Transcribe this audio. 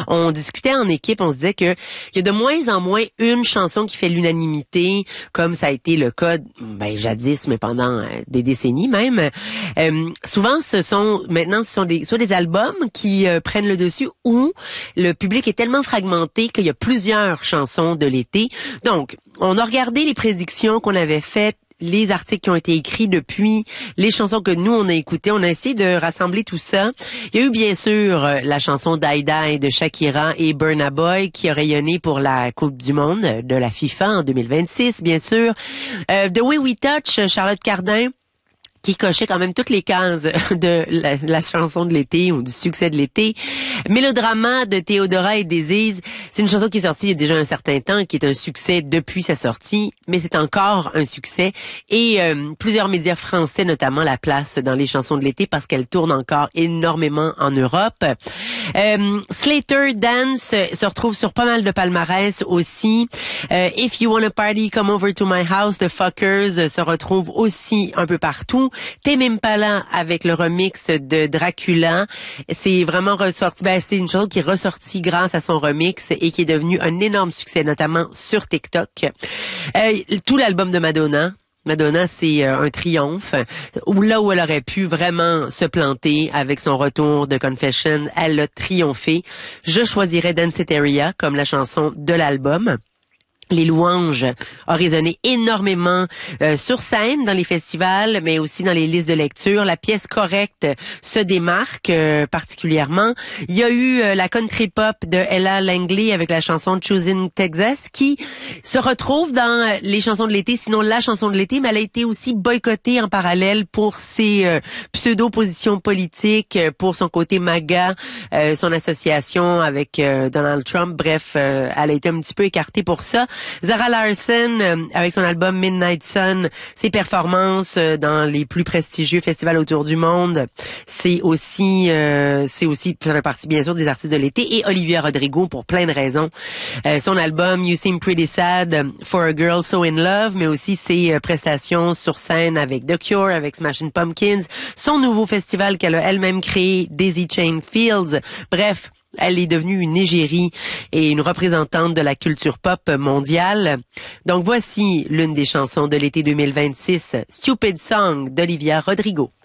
on discutait en équipe, on se disait que il y a de moins en moins une chanson qui fait l'unanimité, comme ça a été le cas, jadis, mais pendant des décennies même. Souvent, ce sont soit des albums qui prennent le dessus, ou le public est tellement fragmenté qu'il y a plusieurs chansons de l'été. Donc, on a regardé les prédictions qu'on avait faites, les articles qui ont été écrits depuis, les chansons que nous, on a écoutées. On a essayé de rassembler tout ça. Il y a eu bien sûr la chanson Die Die de Shakira et Burna Boy qui a rayonné pour la Coupe du Monde de la FIFA en 2026, bien sûr. The Way We Touch, Charlotte Cardin, qui cochait quand même toutes les cases de la chanson de l'été ou du succès de l'été. Mélodrama de Théodora et Désise, c'est une chanson qui est sortie il y a déjà un certain temps, qui est un succès depuis sa sortie, mais c'est encore un succès. Et plusieurs médias français notamment la placent dans les chansons de l'été parce qu'elle tourne encore énormément en Europe. Slater Dance se retrouve sur pas mal de palmarès aussi. If You Wanna Party, Come Over to My House, The Fuckers se retrouve aussi un peu partout. Tame Impala avec le remix de Dracula, c'est vraiment ressorti, c'est une chanson qui est ressortie grâce à son remix et qui est devenu un énorme succès, notamment sur TikTok. Tout l'album de Madonna, c'est un triomphe. Là où elle aurait pu vraiment se planter avec son retour de Confession, elle a triomphé. Je choisirais Danceteria comme la chanson de l'album. Les louanges ont résonné énormément sur scène, dans les festivals, mais aussi dans les listes de lecture. La pièce correcte se démarque particulièrement. Il y a eu la country pop de Ella Langley avec la chanson Choosing Texas qui se retrouve dans les chansons de l'été, sinon la chanson de l'été, mais elle a été aussi boycottée en parallèle pour ses pseudo-positions politiques, pour son côté MAGA, son association avec Donald Trump. Bref, elle a été un petit peu écartée pour ça. Zara Larsson, avec son album Midnight Sun, ses performances dans les plus prestigieux festivals autour du monde, c'est aussi, ça fait partie bien sûr des artistes de l'été, et Olivia Rodrigo pour plein de raisons. Son album You Seem Pretty Sad for a Girl So in Love, mais aussi ses prestations sur scène avec The Cure, avec Smashing Pumpkins, son nouveau festival qu'elle a elle-même créé, Daisy Chain Fields. Bref, elle est devenue une égérie et une représentante de la culture pop mondiale. Donc voici l'une des chansons de l'été 2026, Stupid Song d'Olivia Rodrigo.